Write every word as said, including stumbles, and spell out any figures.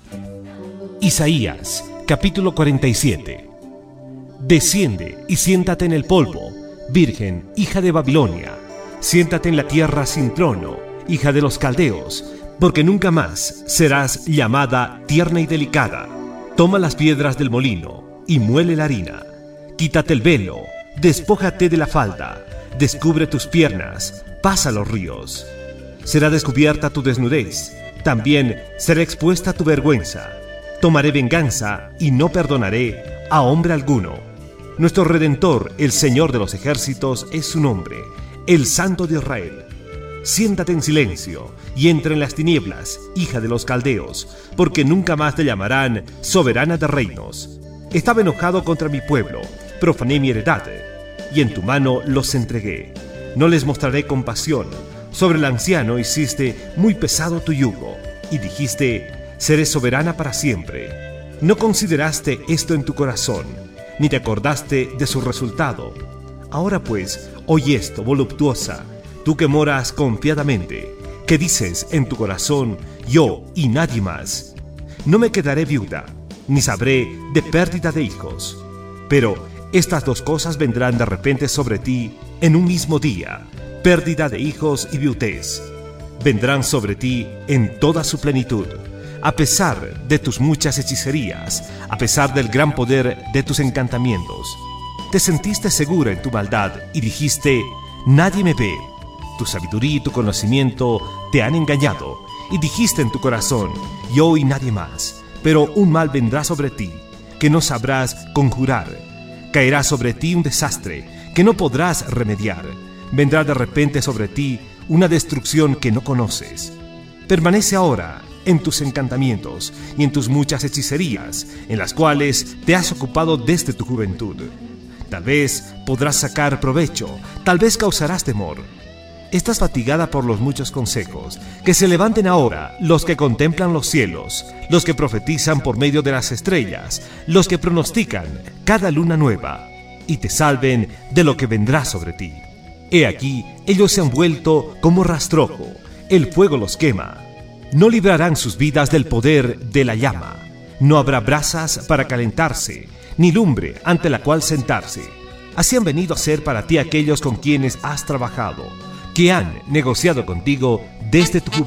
Isaías, capítulo cuarenta y siete. Desciende y siéntate en el polvo, virgen, hija de Babilonia. Siéntate en la tierra sin trono, hija de los caldeos, porque nunca más serás llamada tierna y delicada. Toma las piedras del molino y muele la harina. Quítate el velo, despójate de la falda, descubre tus piernas, pasa los ríos. Será descubierta tu desnudez, también será expuesta tu vergüenza. Tomaré venganza y no perdonaré a hombre alguno. Nuestro Redentor, el Señor de los ejércitos, es su nombre, el Santo de Israel. Siéntate en silencio y entra en las tinieblas, hija de los caldeos, porque nunca más te llamarán soberana de reinos. Estaba enojado contra mi pueblo, profané mi heredad, y en tu mano los entregué. No les mostraré compasión. Sobre el anciano hiciste muy pesado tu yugo, y dijiste, seré soberana para siempre. No consideraste esto en tu corazón, ni te acordaste de su resultado. Ahora pues, oye esto, voluptuosa, tú que moras confiadamente, que dices en tu corazón, yo y nadie más. No me quedaré viuda, ni sabré de pérdida de hijos. Pero estas dos cosas vendrán de repente sobre ti en un mismo día, pérdida de hijos y viudez. Vendrán sobre ti en toda su plenitud, a pesar de tus muchas hechicerías, a pesar del gran poder de tus encantamientos. Te sentiste segura en tu maldad y dijiste, nadie me ve. Tu sabiduría y tu conocimiento te han engañado, y dijiste en tu corazón, yo y nadie más. Pero un mal vendrá sobre ti, que no sabrás conjurar. Caerá sobre ti un desastre, que no podrás remediar. Vendrá de repente sobre ti una destrucción que no conoces. Permanece ahora en tus encantamientos y en tus muchas hechicerías, en las cuales te has ocupado desde tu juventud. Tal vez podrás sacar provecho, tal vez causarás temor. Estás fatigada por los muchos consejos. Que se levanten ahora los que contemplan los cielos, los que profetizan por medio de las estrellas, los que pronostican cada luna nueva, y te salven de lo que vendrá sobre ti. He aquí, ellos se han vuelto como rastrojo, el fuego los quema. No librarán sus vidas del poder de la llama. No habrá brasas para calentarse, ni lumbre ante la cual sentarse. Así han venido a ser para ti aquellos con quienes has trabajado, que han negociado contigo desde tu juventud.